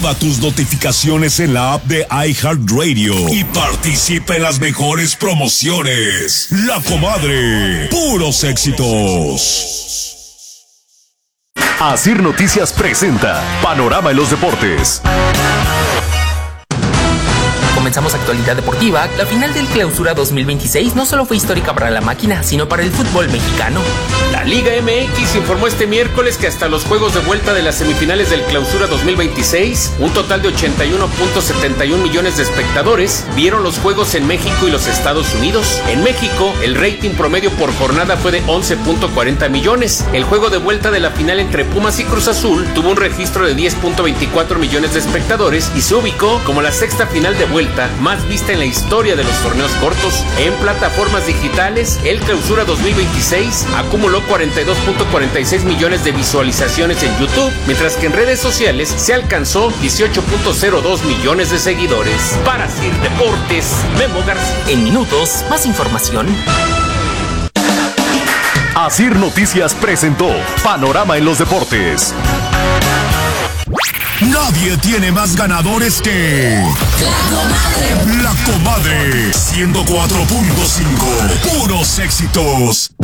Activa tus notificaciones en la app de iHeartRadio y participa en las mejores promociones. La Comadre, puros éxitos. Asir Noticias presenta Panorama en los Deportes. Comenzamos actualidad deportiva. La final del Clausura 2026 no solo fue histórica para la máquina, sino para el fútbol mexicano. La Liga MX informó este miércoles que hasta los juegos de vuelta de las semifinales del Clausura 2026, un total de 81.71 millones de espectadores vieron los juegos en México y los Estados Unidos. En México, el rating promedio por jornada fue de 11.40 millones. El juego de vuelta de la final entre Pumas y Cruz Azul tuvo un registro de 10.24 millones de espectadores y se ubicó como la sexta final de vuelta más vista en la historia de los torneos cortos. En plataformas digitales, el Clausura 2026 acumuló 42.46 millones de visualizaciones en YouTube, mientras que en redes sociales se alcanzó 18.02 millones de seguidores. Para Asir Deportes, Memo García. En minutos, más información. Asir Noticias presentó Panorama en los Deportes. Nadie tiene más ganadores que La Comadre 104.5. Puros éxitos.